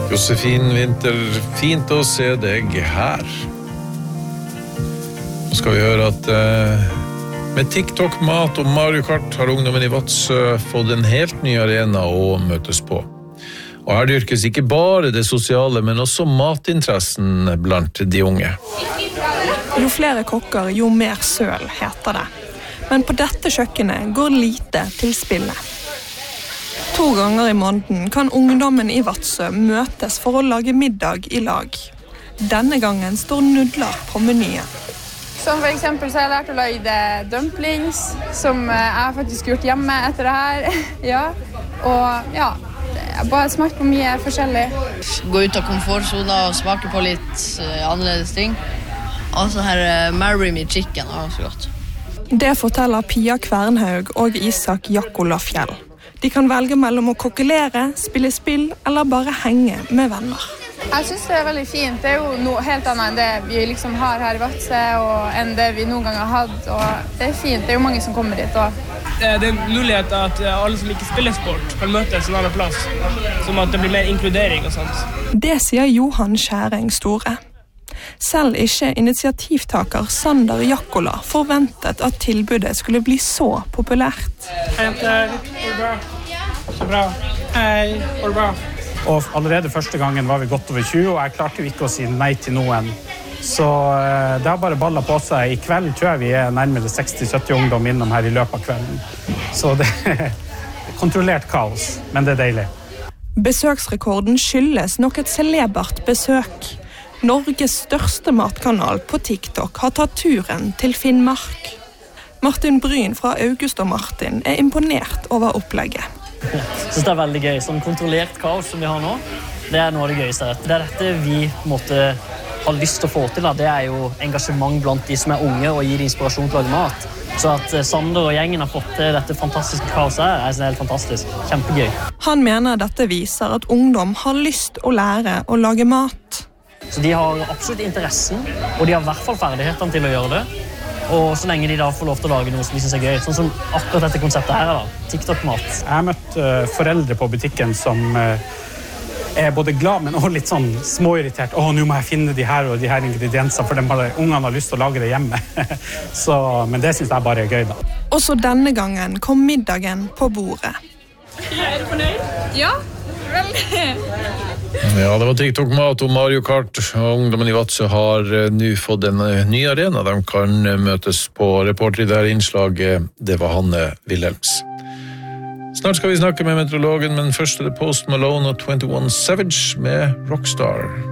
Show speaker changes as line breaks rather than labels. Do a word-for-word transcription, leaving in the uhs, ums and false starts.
Josefin Winther, fint å se deg her. Nå skal vi høre at uh, med TikTok, mat og Mario Kart har ungdommen i Vadsø fått en helt ny arena å møtes på. Og her dyrkes ikke bare det sosiale, men også matinteressen blant de unge.
Jo flere kokker, jo mer søl, heter det. Men på dette kjøkkenet går lite til spillet. To ganger i måneden kan ungdommen i Vadsø møtes for å lage middag i lag. Denne gangen står nudler på menyen.
Som for eksempel så har jeg lært å lage dumplings, som jeg har faktisk gjort hjemme etter det her. Ja. Og ja, jeg bare smakt på mye forskjellig.
Gå ut av komfortzona og smake på litt uh, annerledes ting. Og så her uh, Marry Me Chicken er så godt.
Det forteller Pia Kvernhaug og Isak Jakkola Fjell. De kan velge mellom å kokkelere, spille spill eller bare henge med venner.
Jeg synes det er veldig fint. Det er jo noe helt annet enn det vi liksom har her i Vadsø, og enn det vi noen gang har hatt. Og det er fint. Det er jo mange som kommer dit. Og
det er en mulighet at alle som ikke spiller sport kan møtes en annen plass. Som at det blir mer inkludering og sånt.
Det sier Johan Skjæring Store. Selv ikke initiativtaker Sander Jakkola forventet at tilbudet skulle bli så populært.
Hei, jenter. Går det bra? Så bra. Hei, går det bra?
Og allerede første gangen var vi godt over tjue, og jeg klarte jo ikke å si nei til noen. Så det har bare ballet på seg. I kveld tror jeg vi er nærmere seksti til sytti ungdom innom her i løpet av kvelden. Så det er kontrollert kaos, men det er deilig.
Besøksrekorden skyldes nok et celebert besøk. Norges største matkanal på TikTok har tatt turen til Finnmark. Martin Bryn fra August og Martin er imponert over opplegget.
Jeg synes det er veldig gøy. Sånn kontrollert kaos som vi har nå, det er noe av det gøyeste. Det er dette vi måtte ha lyst til å få til. Da. Det er jo engasjement blant de som er unge og gir inspirasjon til å lage mat. Så at Sander og gjengen har fått til dette fantastiske kaoset her, er helt fantastisk. Kjempegøy.
Han mener dette viser at ungdom har lyst å lære å lage mat.
Så de har absolutt interessen, og de har i hvert fall ferdighetene til å gjøre det. Og så lenge de da får lov til å lage noe som de synes er gøy, sånn som akkurat dette konseptet her da, TikTok-mat.
Jeg har møtt uh, foreldre på butikken som uh, er både glad, men også litt sånn småirritert. Åh, nå må jeg finne de her og de her ingrediensene, for de har, ungene har lyst til å lage det hjemme. Så, men det synes jeg bare er gøy da.
Også denne gangen kom middagen på bordet.
Ja, er du fornøyd? Ja, veldig.
Ja, det var TikTok-mat og Mario Kart. Ungdommen i Vadsø har nå fått en ny arena. De kan møtes på. Reporter i det her innslaget, det var Hanne Wilhelms. Snart skal vi snakke med meteorologen, men først er det Post Malone og twenty-one Savage med Rockstar.